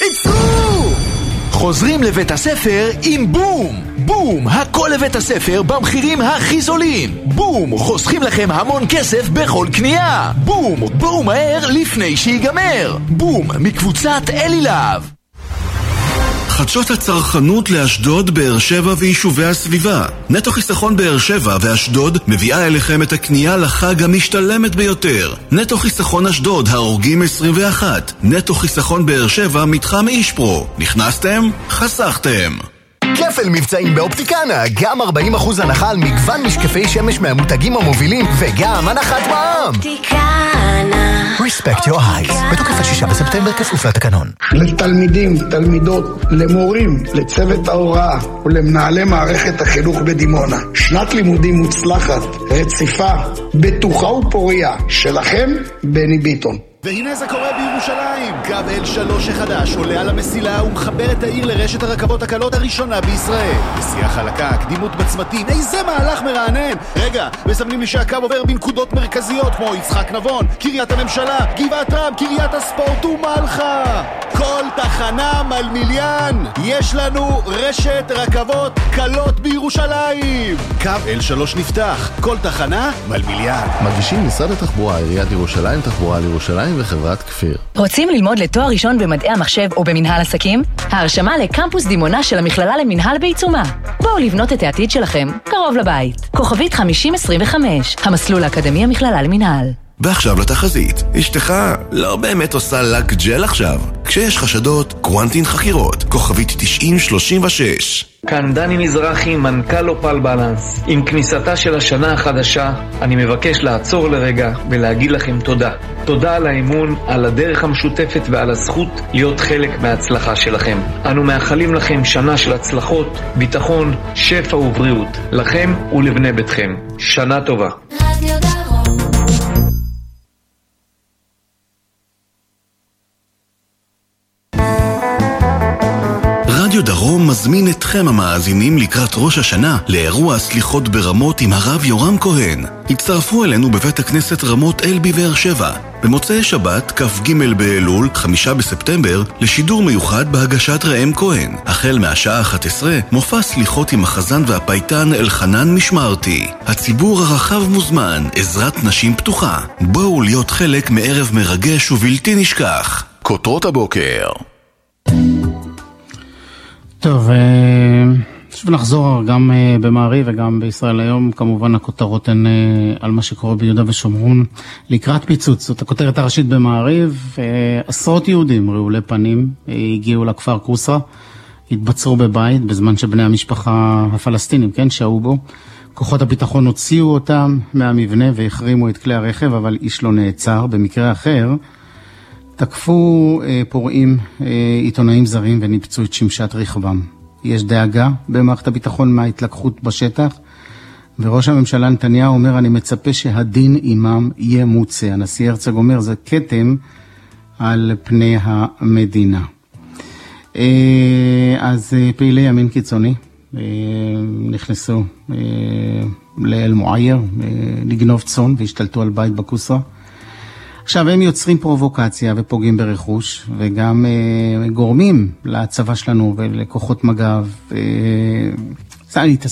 עצרו! חוזרים לבית הספר עם בום! בום! הכל לבית הספר במחירים הכי זולים! בום! חוסכים לכם המון כסף בכל קנייה! בום! בואו מהר לפני שיגמר! בום! מקבוצת אלילב. חדשות הצרכנות לאשדוד, באר שבע ויישובי הסביבה. נטו חיסכון באר שבע ואשדוד מביאה אליכם את הקנייה לחג המשתלמת ביותר. נטו חיסכון אשדוד, ההורגים 21. נטו חיסכון באר שבע, מתחם אישפרו. נכנסתם? חסכתם. כפל מבצעים באופטיקנה, גם 40% הנחה על מגוון משקפי שמש מהמותגים המובילים וגם הנחת מע"מ. אופטיקנה. Respect your eyes. בתוקף 6 בספטמבר כפוף לתקנון. לתלמידים, תלמידות, למורים, לצוות ההוראה ולמנהלי מערכת החינוך בדימונה. שנת לימודים מוצלחת, רציפה, בטוחה ופוריה. שלכם, בני ביטון. והנה זה קורה בירושלים. קו L3 החדש עולה על המסילה ומחבר את העיר לרשת הרכבות הקלות הראשונה בישראל. נסיעה חלקה, קדימות בצמתים, איזה מהלך מרענן. רגע, מסמנים לי שהקו עובר בנקודות מרכזיות כמו יצחק נבון, קריית הממשלה, גבעת רם, קריית הספורט ומלחה. כל תחנה מלמיליאן. יש לנו רשת רכבות קלות בירושלים. קו L3 נפתח, כל תחנה מלמיליאן. מגישים משרד התחבורה, עיריית ירושלים, תחבורה לירושלים וחברת כפיר. רוצים ללמוד לתואר ראשון במדעי המחשב או במנהל עסקים? ההרשמה לקמפוס דימונה של המכללה למנהל בעיצומה. בואו לבנות את העתיד שלכם קרוב לבית. כוכבית 5025, המסלול האקדמי המכללה למנהל. ועכשיו לתחזית. אשתך לא באמת עושה לק ג'ל עכשיו. כשיש חשדות, קוונטין חקירות. כוכבית 9036. כאן דני מזרחי, מנכ"ל אופל בלנס. עם כניסתה של השנה החדשה, אני מבקש לעצור לרגע ולהגיד לכם תודה. תודה על האמון, על הדרך המשותפת ועל הזכות להיות חלק מההצלחה שלכם. אנו מאחלים לכם שנה של הצלחות, ביטחון, שפע ובריאות. לכם ולבני ביתכם. שנה טובה. רדיו דרום מזמין אתכם המאזינים לקראת ראש השנה לאירוע סליחות ברמות עם הרב יורם כהן. הצטרפו אלינו בבית הכנסת רמות אל בבאר שבע במוצאי שבת כ"ג באלול 5 בספטמבר לשידור מיוחד בהגשת ראם כהן. החל מהשעה 11 מופע סליחות עם החזן והפייטן אלחנן משמרתי. הציבור הרחב מוזמן, עזרת נשים פתוחה. בואו להיות חלק מערב מרגש ובלתי נשכח. כותרות הבוקר. טוב, שוב נחזור גם במעריב וגם בישראל היום. כמובן הכותרות הן על מה שקורה ביהודה ושומרון לקראת פיצוץ. זאת הכותרת הראשית במעריב. עשרות יהודים רעולי פנים הגיעו לכפר קוסרה, התבצרו בבית בזמן שבני המשפחה הפלסטינים, כן, שהו בו. כוחות הביטחון הוציאו אותם מהמבנה והחרימו את כלי הרכב, אבל איש לא נעצר. במקרה אחר תקפו פורעים עיתונאים זרים וניפצו את שמשת רכבם. יש דאגה במערכת הביטחון מההתלקחות בשטח, וראש הממשלה נתניהו אומר, אני מצפה שהדין עמם יהיה מוצא. הנשיא הרצוג אומר, זה כתם על פני המדינה. אז פעילי ימין קיצוני נכנסו לאל מועייר לגנוב צאן והשתלטו על בית בקוסרה. עכשיו הם יוצרים פרובוקציה ופוגעים ברכוש, וגם גורמים לצבא שלנו ולכוחות מג"ב.